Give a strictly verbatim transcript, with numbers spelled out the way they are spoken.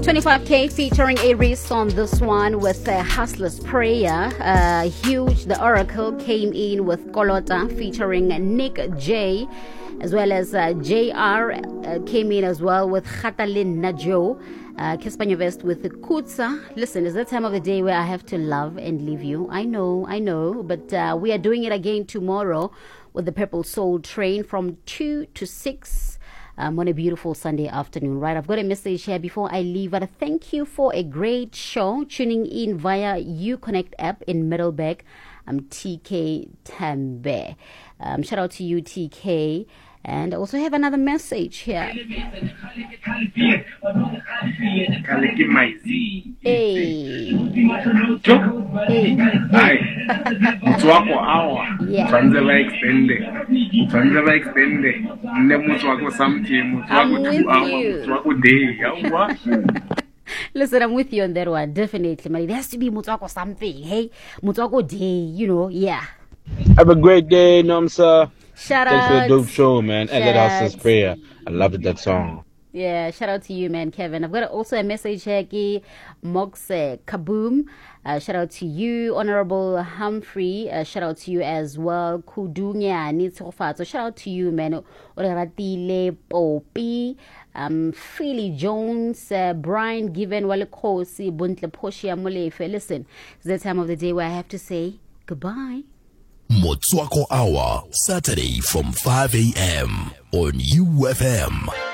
twenty-five K featuring Aries on this one with uh, Hustler's Prayer. Uh, huge. The Oracle came in with Kolota featuring Nick J, as well as uh, J R uh, came in as well with Khatalin Najo. Uh, Kispanya Vest with the Kutsa. Listen, it's that time of the day where I have to love and leave you. I know, I know, but uh, we are doing it again tomorrow with the Purple Soul Train from two to six. Um, on a beautiful Sunday afternoon, right? I've got a message here before I leave. But thank you for a great show. Tuning in via Uconnect app in Middleburg. I'm T K Tambe. Um, shout out to you, T K. And I also have another message here. Hey. Hey. Mutswako awa. Transfer extended. Transfer extended. Ne mutswako something. Mutswako two hours. Mutswako day. Listen, I'm with you on that one. Definitely, man. It has to be mutswako something. Hey, mutswako day. You know, yeah. Have a great day, Nomsa. Shout Thanks out. for the dope show, man. Elliot House's Prayer. I loved that song. Yeah, shout out to you, man, Kevin. I've got also a message here, Ki Moxe Kaboom. Uh, shout out to you, Honorable Humphrey. Uh, shout out to you as well, Kudunya Nitsofa. So shout out to you, man. Oratile Popi, um, Philly Jones, uh, Brian Given, Wale Kosi, Buntle Poshia Molefe. Listen, it's the time of the day where I have to say goodbye. Motswako Hour, Saturday from five a.m. on U F M.